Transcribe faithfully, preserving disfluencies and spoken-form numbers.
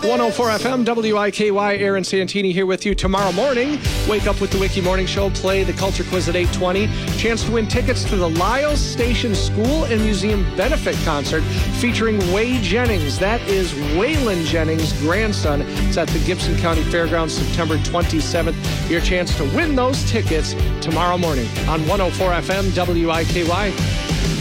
one oh four F M, W I K Y, Aaron Santini here with you tomorrow morning. Wake up with the Wiki Morning Show, play the Culture Quiz at eight twenty. Chance to win tickets to the Lyles Station School and Museum Benefit Concert featuring Way Jennings. That is Waylon Jennings' grandson. It's at the Gibson County Fairgrounds September twenty-seventh. Your chance to win those tickets tomorrow morning on one oh four F M, W I K Y.